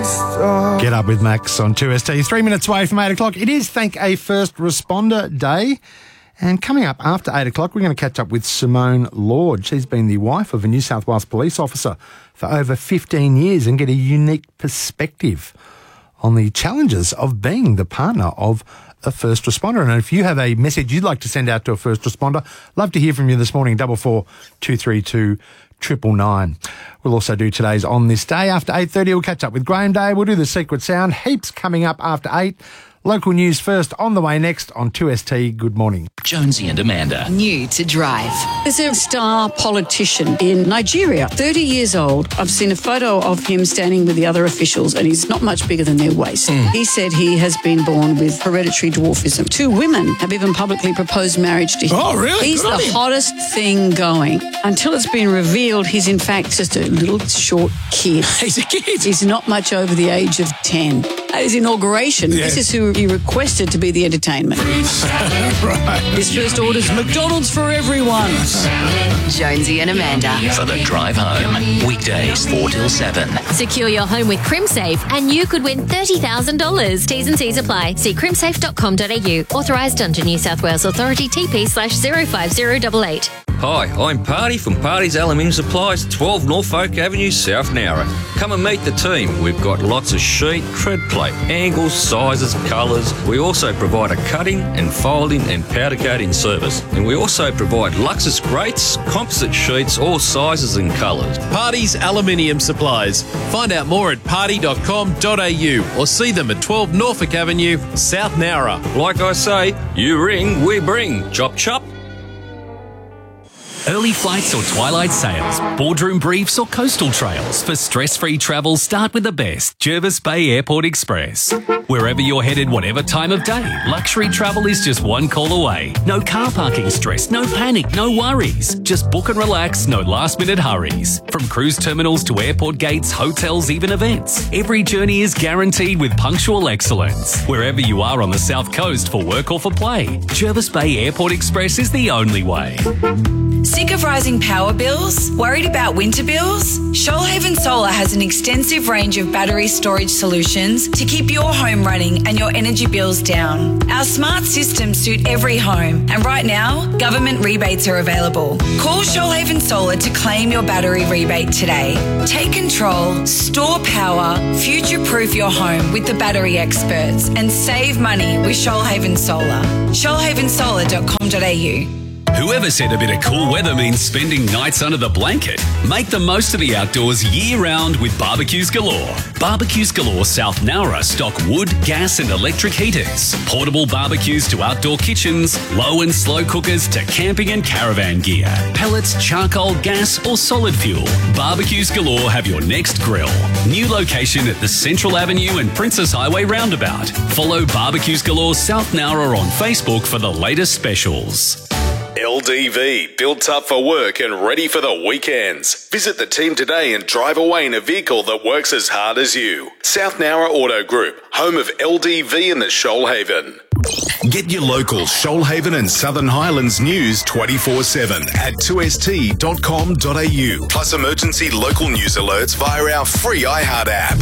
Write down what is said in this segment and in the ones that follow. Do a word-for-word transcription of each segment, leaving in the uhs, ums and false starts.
Get up with Max on two S T. Three minutes away from eight o'clock. It is Thank a First Responder Day. And coming up after eight o'clock, we're going to catch up with Simone Lord. She's been the wife of a New South Wales police officer for over fifteen years and get a unique perspective on the challenges of being the partner of a first responder. And if you have a message you'd like to send out to a first responder, love to hear from you this morning, double four two three two triple nine. We'll also do today's On This Day. After eight thirty, we'll catch up with Graham Day. We'll do the Secret Sound. Heaps coming up after eight. Local news first, on the way next on two S T. Good morning. Jonesy and Amanda. New to drive. There's a star politician in Nigeria, thirty years old. I've seen a photo of him standing with the other officials and he's not much bigger than their waist. Mm. He said he has been born with hereditary dwarfism. Two women have even publicly proposed marriage to him. Oh, really? He's Good the hottest thing going. Until it's been revealed, he's in fact just a little short kid. He's a kid. He's not much over the age of ten. At his inauguration, Yeah. this is who he requested to be the entertainment. Right. His first order's McDonald's for everyone. Jonesy and Amanda. For the drive home. Weekdays four till seven. Secure your home with CrimSafe and you could win thirty thousand dollars. T's and C's apply. See crimsafe dot com dot a u. Authorised under New South Wales Authority T P slash zero five zero eight eight. Hi, I'm Party from Party's Aluminium Supplies, twelve Norfolk Avenue, South Nowra. Come and meet the team. We've got lots of sheet, tread plate, angles, sizes, colours. We also provide a cutting and folding and powder coating service. And we also provide Luxus grates, composite sheets, all sizes and colours. Party's Aluminium Supplies. Find out more at party dot com dot a u or see them at twelve Norfolk Avenue, South Nowra. Like I say, you ring, we bring. Chop chop. Early flights or twilight sails, boardroom briefs or coastal trails. For stress-free travel, start with the best, Jervis Bay Airport Express. Wherever you're headed, whatever time of day, luxury travel is just one call away. No car parking stress, no panic, no worries. Just book and relax, no last-minute hurries. From cruise terminals to airport gates, hotels, even events, every journey is guaranteed with punctual excellence. Wherever you are on the South Coast for work or for play, Jervis Bay Airport Express is the only way. Sick of rising power bills? Worried about winter bills? Shoalhaven Solar has an extensive range of battery storage solutions to keep your home running and your energy bills down. Our smart systems suit every home, and right now, government rebates are available. Call Shoalhaven Solar to claim your battery rebate today. Take control, store power, future-proof your home with the battery experts, and save money with Shoalhaven Solar. shoalhaven solar dot com dot a u. Whoever said a bit of cool weather means spending nights under the blanket? Make the most of the outdoors year-round with Barbecues Galore. Barbecues Galore South Nowra stock wood, gas and electric heaters, portable barbecues to outdoor kitchens, low and slow cookers to camping and caravan gear, pellets, charcoal, gas or solid fuel. Barbecues Galore have your next grill. New location at the Central Avenue and Princess Highway roundabout. Follow Barbecues Galore South Nowra on Facebook for the latest specials. L D V, built up for work and ready for the weekends. Visit the team today and drive away in a vehicle that works as hard as you. South Nowra Auto Group, home of L D V in the Shoalhaven. Get your local Shoalhaven and Southern Highlands news twenty-four seven at two s t dot com dot a u. Plus emergency local news alerts via our free iHeart app.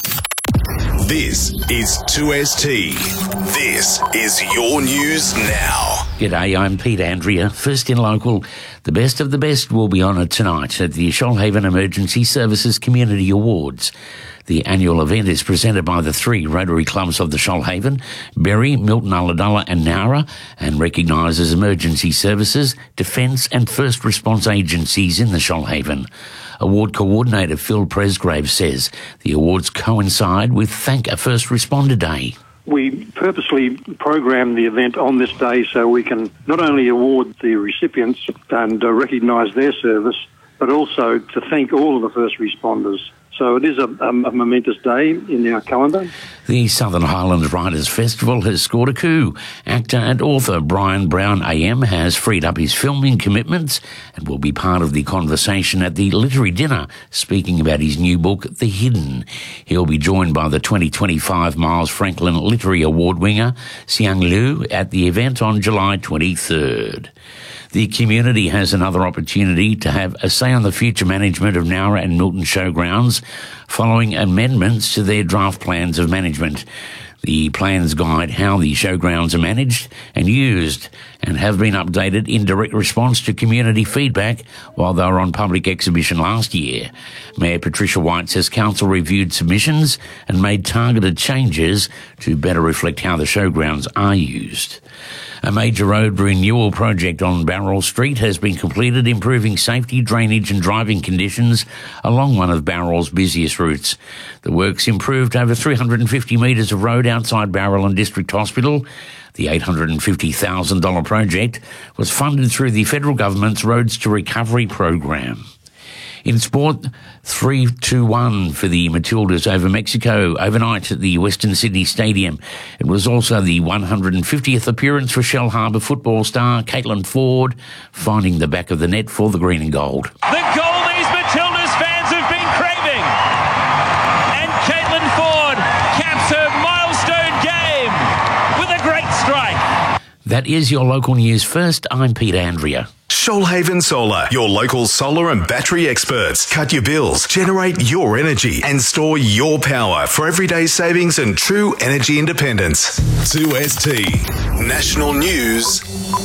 This is two S T. This is your news now. G'day, I'm Pete Andrea. First in local, the best of the best will be honoured tonight at the Shoalhaven Emergency Services Community Awards. The annual event is presented by the three Rotary Clubs of the Shoalhaven, Berry, Milton Ulladulla and Nowra, and recognises emergency services, defence and first response agencies in the Shoalhaven. Award Coordinator Phil Presgrave says the awards coincide with Thank a First Responder Day. We purposely program the event on this day so we can not only award the recipients and uh, recognise their service, but also to thank all of the first responders. So it is a, a, a momentous day in our calendar. The Southern Highlands Writers' Festival has scored a coup. Actor and author Brian Brown A M has freed up his filming commitments and will be part of the conversation at the literary dinner, speaking about his new book, The Hidden. He'll be joined by the twenty twenty-five Miles Franklin Literary Award winner, Xiang Liu, at the event on July twenty-third. The community has another opportunity to have a say on the future management of Nowra and Milton Showgrounds following amendments to their draft plans of management. The plans guide how the showgrounds are managed and used and have been updated in direct response to community feedback while they were on public exhibition last year. Mayor Patricia White says council reviewed submissions and made targeted changes to better reflect how the showgrounds are used. A major road renewal project on Barrel Street has been completed, improving safety, drainage and driving conditions along one of Barrel's busiest routes. The works improved over three hundred fifty metres of road outside Barrel and District Hospital. The eight hundred fifty thousand dollars project was funded through the federal government's Roads to Recovery program. In sport, three two one for the Matildas over Mexico overnight at the Western Sydney Stadium. It was also the one hundred fiftieth appearance for Shellharbour football star Caitlin Ford, finding the back of the net for the green and gold. The goal these Matildas fans have been craving. And Caitlin Ford caps her milestone game with a great strike. That is your local news. First, I'm Peter Andrea. Shoalhaven Solar, your local solar and battery experts. Cut your bills, generate your energy, and store your power for everyday savings and true energy independence. two S T National News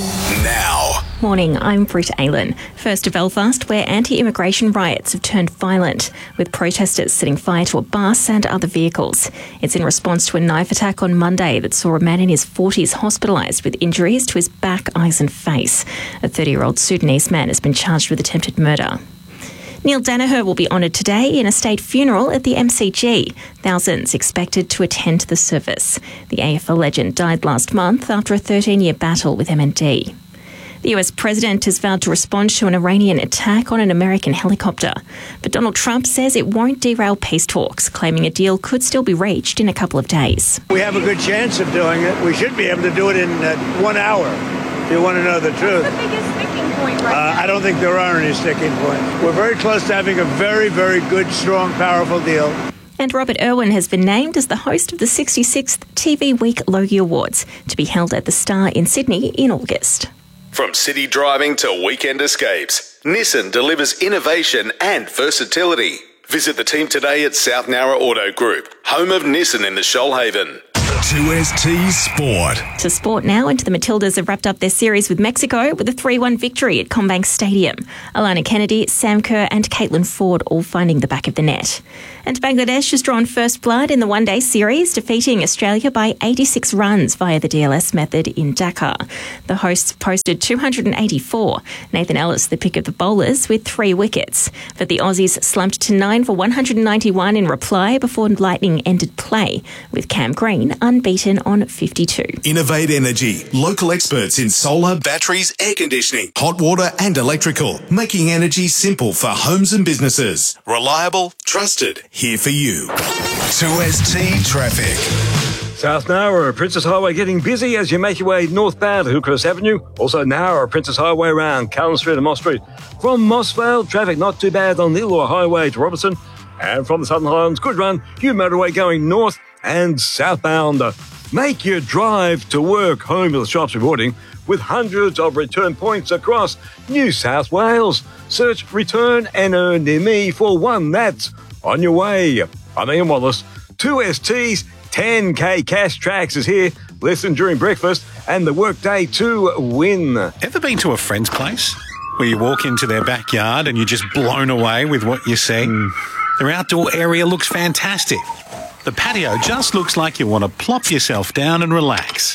now. Morning, I'm Britt Aylan. First to Belfast, where anti-immigration riots have turned violent, with protesters setting fire to a bus and other vehicles. It's in response to a knife attack on Monday that saw a man in his forties hospitalised with injuries to his back, eyes and face. A thirty-year-old Sudanese man has been charged with attempted murder. Neil Danaher will be honoured today in a state funeral at the M C G. Thousands expected to attend the service. The A F L legend died last month after a thirteen-year battle with M N D. The U S president has vowed to respond to an Iranian attack on an American helicopter. But Donald Trump says it won't derail peace talks, claiming a deal could still be reached in a couple of days. We have a good chance of doing it. We should be able to do it in uh, one hour, if you want to know the truth. What's the biggest sticking point right uh, now? I don't think there are any sticking points. We're very close to having a very, very good, strong, powerful deal. And Robert Irwin has been named as the host of the sixty-sixth T V Week Logie Awards, to be held at the Star in Sydney in August. From city driving to weekend escapes, Nissan delivers innovation and versatility. Visit the team today at South Nowra Auto Group, home of Nissan in the Shoalhaven. two S T Sport. To sport now, and the Matildas have wrapped up their series with Mexico with a three one victory at CommBank Stadium. Alana Kennedy, Sam Kerr and Caitlin Ford all finding the back of the net. And Bangladesh has drawn first blood in the one-day series, defeating Australia by eighty-six runs via the D L S method in Dakar. The hosts posted two hundred eighty-four. Nathan Ellis, the pick of the bowlers, with three wickets. But the Aussies slumped to nine for one hundred ninety-one in reply before Lightning ended play, with Cam Green unbeaten on fifty-two. Innovate Energy, local experts in solar, batteries, air conditioning, hot water and electrical, making energy simple for homes and businesses. Reliable, trusted, here for you. two S T Traffic. South Nowra, Princess Highway getting busy as you make your way northbound to Hillcrest Avenue. Also Nowra, Princess Highway around Callan Street and Moss Street. From Mossvale, traffic not too bad on the Illinois Highway to Robertson. And from the Southern Highlands, good run, Hugh Motorway going north and southbound. Make your drive to work, home, or the shops reporting with hundreds of return points across New South Wales. Search Return and Earn Near Me for one that's on your way. I'm Ian Wallace. two S T's ten K Cash Tracks is here. Listen during breakfast and the workday to win. Ever been to a friend's place where you walk into their backyard and you're just blown away with what you see? Mm. Their outdoor area looks fantastic. The patio just looks like you want to plop yourself down and relax.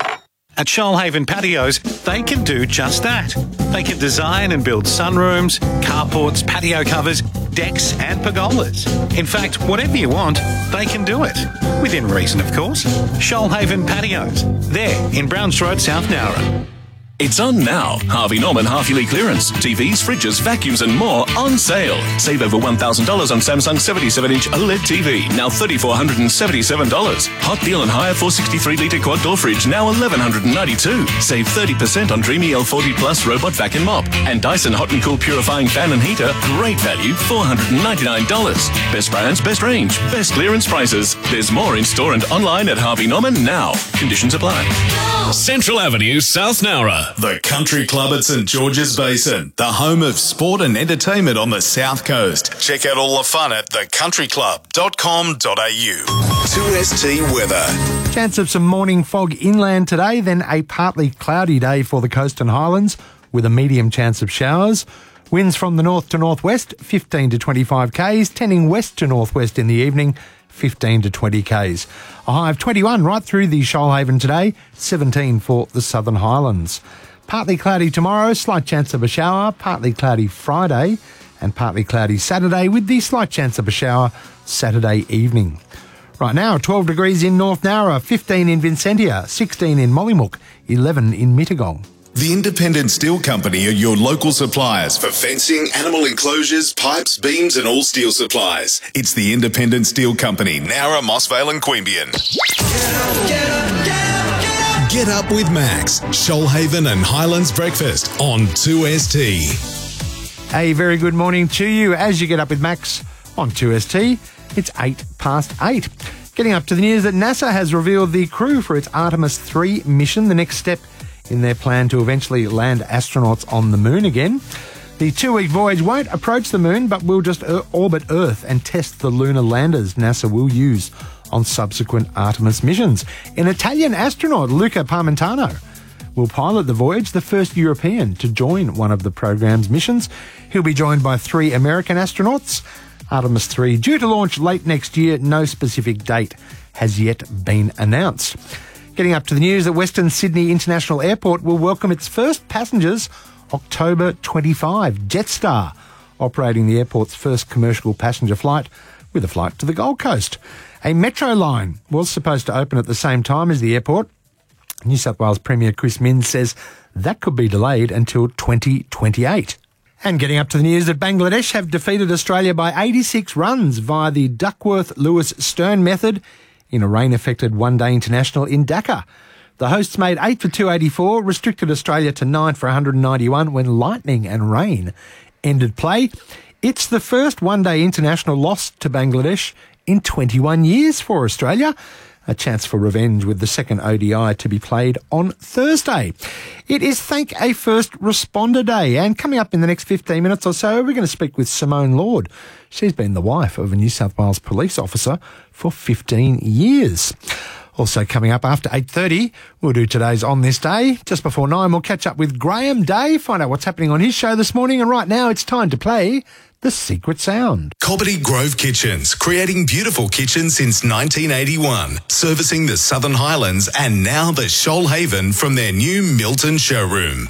At Shoalhaven Patios, they can do just that. They can design and build sunrooms, carports, patio covers, decks and pergolas. In fact, whatever you want, they can do it. Within reason, of course. Shoalhaven Patios. There in Browns Road, South Nowra. It's on now. Harvey Norman half-yearly clearance. T Vs, fridges, vacuums and more on sale. Save over one thousand dollars on Samsung seventy-seven inch OLED T V, now three thousand four hundred seventy-seven dollars. Hot deal on higher four hundred sixty-three litre quad door fridge, now one thousand one hundred ninety-two dollars. Save thirty percent on Dreamy L forty Plus robot vacuum mop. And Dyson Hot and Cool purifying fan and heater, great value, four hundred ninety-nine dollars. Best brands, best range, best clearance prices. There's more in store and online at Harvey Norman now. Conditions apply. Central Avenue, South Nowra. the Country Club at St George's Basin, the home of sport and entertainment on the South Coast. Check out all the fun at the country club dot com dot a u. two S T weather. Chance of some morning fog inland today, then a partly cloudy day for the coast and highlands with a medium chance of showers. Winds from the north to northwest, fifteen to twenty-five k's, tending west to northwest in the evening, fifteen to twenty k's. A high of twenty-one right through the Shoalhaven today, seventeen for the southern highlands. Partly cloudy tomorrow, slight chance of a shower, partly cloudy Friday and partly cloudy Saturday with the slight chance of a shower Saturday evening. Right now, twelve degrees in North Nowra, fifteen in Vincentia, sixteen in Mollymook, eleven in Mittagong. The Independent Steel Company are your local suppliers for fencing, animal enclosures, pipes, beams and all steel supplies. It's the Independent Steel Company, Nowra, Mossvale and Queanbeyan. Get up with Max, Shoalhaven and Highlands Breakfast on two S T. A very good morning to you as you get up with Max on two S T. It's eight past eight. Getting up to the news that NASA has revealed the crew for its Artemis three mission, the next step in their plan to eventually land astronauts on the moon again. The two-week voyage won't approach the moon, but will just orbit Earth and test the lunar landers NASA will use on subsequent Artemis missions. An Italian astronaut, Luca Parmentano, will pilot the voyage, the first European to join one of the program's missions. He'll be joined by three American astronauts. Artemis three due to launch late next year. No specific date has yet been announced. Getting up to the news that Western Sydney International Airport will welcome its first passengers October twenty-fifth. Jetstar operating the airport's first commercial passenger flight with a flight to the Gold Coast. A metro line was supposed to open at the same time as the airport. New South Wales Premier Chris Minns says that could be delayed until twenty twenty-eight. And getting up to the news that Bangladesh have defeated Australia by eighty-six runs via the Duckworth-Lewis-Stern method in a rain-affected one-day international in Dhaka. The hosts made eight for two eighty-four, restricted Australia to nine for one ninety-one when lightning and rain ended play. It's the first one-day international loss to Bangladesh in twenty-one years for Australia. A chance for revenge with the second O D I to be played on Thursday. It is Thank a First Responder Day, and coming up in the next fifteen minutes or so, we're going to speak with Simone Lord. She's been the wife of a New South Wales police officer for fifteen years. Also coming up after eight thirty, we'll do today's On This Day. Just before nine, we'll catch up with Graham Day, find out what's happening on his show this morning, and right now it's time to play The Secret Sound. Cobbitty Grove Kitchens, creating beautiful kitchens since nineteen eighty-one, servicing the Southern Highlands and now the Shoalhaven from their new Milton showroom.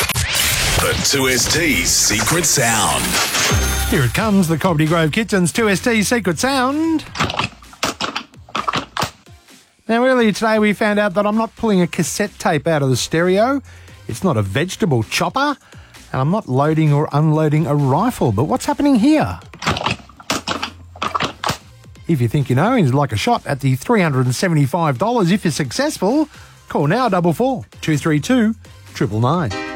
The two S T Secret Sound. Here it comes, the Cobbitty Grove Kitchens two S T Secret Sound. Now, earlier today we found out that I'm not pulling a cassette tape out of the stereo. It's not a vegetable chopper. And I'm not loading or unloading a rifle. But what's happening here? If you think you know and you'd like a shot at the three hundred seventy-five dollars if you're successful, call now double four two three two, triple nine.